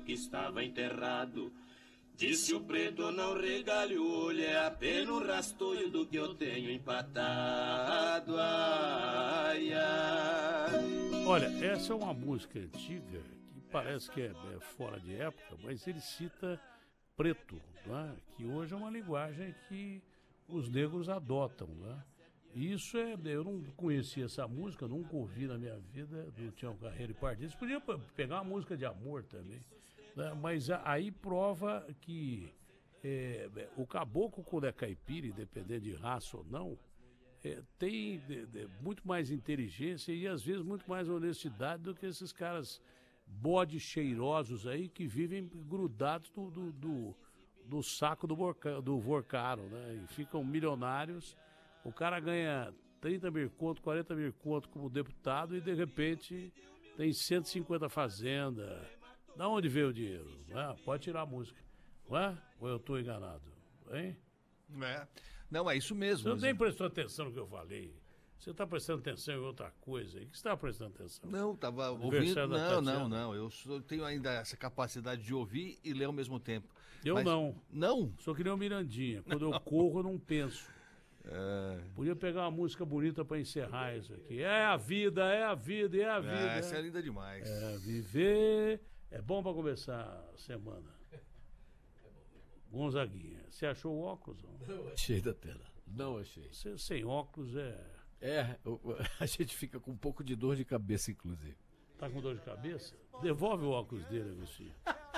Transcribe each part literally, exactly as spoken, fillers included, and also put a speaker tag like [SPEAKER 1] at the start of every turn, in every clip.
[SPEAKER 1] que estava enterrado. Disse o preto, não regale o olho, é apenas um rastolho do que eu tenho empatado. Ai, ai.
[SPEAKER 2] Olha, essa é uma música antiga que parece que é, é fora de época, mas ele cita preto, né? Que hoje é uma linguagem que os negros adotam, né? E isso é, eu não conhecia essa música, nunca ouvi na minha vida, do Tião Carreiro e Pardinho. Você podia pegar uma música de amor também, né? Mas aí prova que é, o caboclo, quando é caipira, independente de raça ou não, é, tem de, de, muito mais inteligência e às vezes muito mais honestidade do que esses caras bodes cheirosos aí que vivem grudados do, do, do, do saco do, borca, do Vorcaro, né? E ficam milionários. O cara ganha trinta mil conto, quarenta mil conto como deputado e de repente tem cento e cinquenta fazendas. Da onde veio o dinheiro? Ah, pode tirar a música. Não é? Ou eu estou enganado? Hein?
[SPEAKER 3] É. Não, é isso mesmo.
[SPEAKER 2] Você
[SPEAKER 3] mas...
[SPEAKER 2] nem prestou atenção no que eu falei. Você está prestando atenção em outra coisa. O que você está prestando atenção?
[SPEAKER 3] Não, estava ouvindo. Não, não, não. Eu só tenho ainda essa capacidade de ouvir e ler ao mesmo tempo.
[SPEAKER 2] Eu
[SPEAKER 3] mas...
[SPEAKER 2] não.
[SPEAKER 3] Não?
[SPEAKER 2] Sou que nem o Mirandinha. Quando eu corro, eu não penso.
[SPEAKER 3] É...
[SPEAKER 2] Podia pegar uma música bonita para encerrar isso aqui. É a vida, é a vida, é a vida.
[SPEAKER 3] É, essa é linda demais.
[SPEAKER 2] É, viver é bom para começar a semana. Gonzaguinha, você achou o óculos? Não,
[SPEAKER 4] não achei da tela. Não achei.
[SPEAKER 2] Você, sem óculos é...
[SPEAKER 4] É, a gente fica com um pouco de dor de cabeça, inclusive.
[SPEAKER 2] Tá com dor de cabeça? Devolve o óculos dele, Agostinho.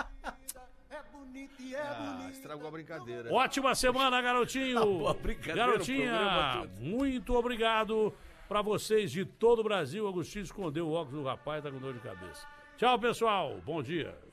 [SPEAKER 3] Ah, estragou a brincadeira.
[SPEAKER 2] Ótima semana, garotinho.
[SPEAKER 4] Boa brincadeira,
[SPEAKER 2] Garotinha, muito obrigado pra vocês de todo o Brasil. Agostinho escondeu o óculos do rapaz, tá com dor de cabeça. Tchau, pessoal. Bom dia.